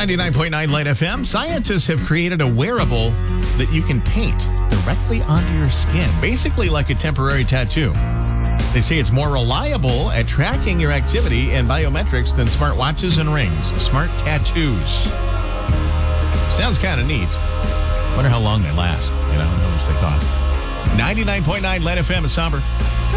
99.9 Light FM. Scientists have created a wearable that you can paint directly onto your skin, basically like a temporary tattoo. They say it's more reliable at tracking your activity and biometrics than smartwatches and rings. Smart tattoos. Sounds kind of neat. Wonder how long they last. How much they cost. 99.9 Light FM is Somber.